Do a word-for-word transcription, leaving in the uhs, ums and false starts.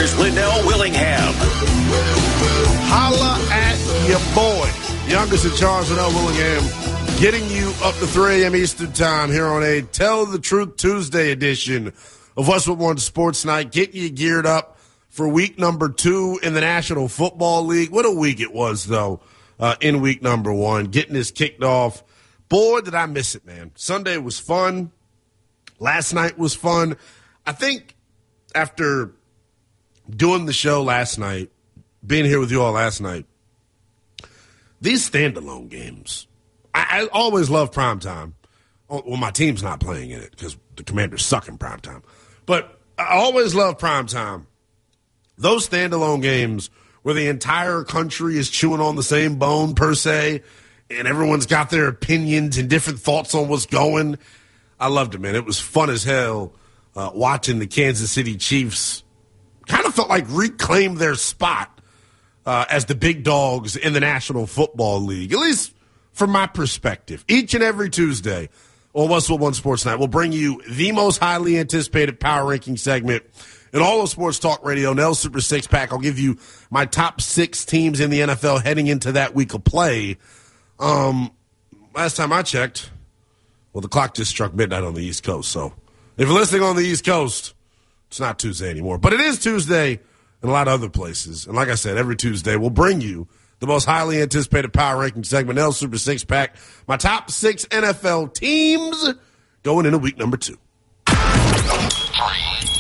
Here's Liddell Willingham. Holla at your boy. Youngest in charge, Liddell Willingham, getting you up to three a.m. Eastern Time here on a Tell the Truth Tuesday edition of Westwood One Sports Night, getting you geared up for week number two in the National Football League. What a week it was, though, uh, in week number one, getting this kicked off. Boy, did I miss it, man. Sunday was fun. Last night was fun. I think after doing the show last night, being here with you all last night, these standalone games, I, I always love primetime. Well, my team's not playing in it because the Commanders suck in primetime. But I always love primetime. Those standalone games where the entire country is chewing on the same bone, per se, and everyone's got their opinions and different thoughts on what's going. I loved it, man. It was fun as hell uh, watching the Kansas City Chiefs kind of felt like reclaim their spot uh, as the big dogs in the National Football League, at least from my perspective. Each and every Tuesday on Westwood One Sports Night, we'll bring you the most highly anticipated power ranking segment in all of sports talk radio, Nell's Super Six Pack. I'll give you my top six teams in the N F L heading into that week of play. Um, last time I checked, well, the clock just struck midnight on the East Coast. So if you're listening on the East Coast, it's not Tuesday anymore. But it is Tuesday in a lot of other places. And like I said, every Tuesday we'll bring you the most highly anticipated power ranking segment, Nell's Super Six Pack. My top six N F L teams going into week number two. Three.